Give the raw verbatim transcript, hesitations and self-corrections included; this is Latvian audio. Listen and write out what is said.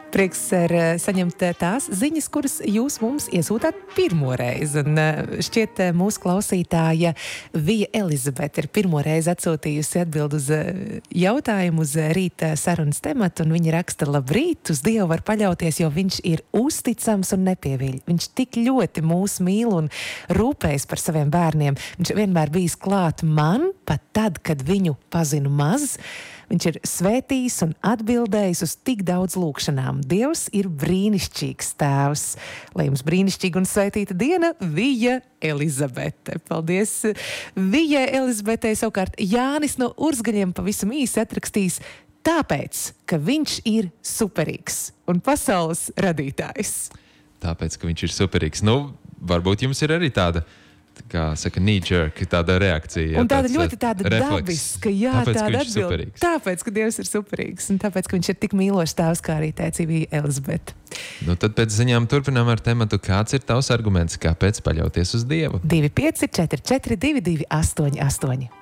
Prieks ar saņemt tās ziņas, kuras jūs mums iesūtāt pirmo reizi. Un šķiet, mūsu klausītāja Vija Elizabete ir pirmo reizi atsūtījusi atbildi uz jautājumu uz rīta sarunas tematu, un viņa raksta: labrīt, uz Dievu var paļauties, jo viņš ir uzticams un nepieviļ. Viņš tik ļoti mūs mīl un rūpējas par saviem bērniem. Viņš vienmēr bijis klāt man, pat tad, kad viņu pazinu maz. Viņš ir svētījis un atbildējis uz tik daudz lūkšanām. Dievs ir brīnišķīgs tēvs. Lai jums brīnišķīga un svētīta diena, Vija Elizabete. Paldies Vijai Elizabetei. Savukārt Jānis no Urzgaļiem pavisam īsi atrakstīs: tāpēc, ka viņš ir superīgs un pasaules radītājs. Tāpēc, ka viņš ir superīgs. Nu, varbūt jums ir arī tāda, kā saka, knee-jerk, tāda reakcija. Un tāda tāds, ļoti tāda dabiska, jā, tāpēc, tāda ka atbild. Tāpēc, ka Dievs ir superīgs, un tāpēc, ka viņš ir tik mīlošs tēvs, kā arī teica Vija Elizabete. Nu, tad pēc ziņām turpinām ar tematu, kāds ir tavs arguments, kāpēc paļauties uz Dievu? divi pieci četri četri divi divi astoņi astoņi.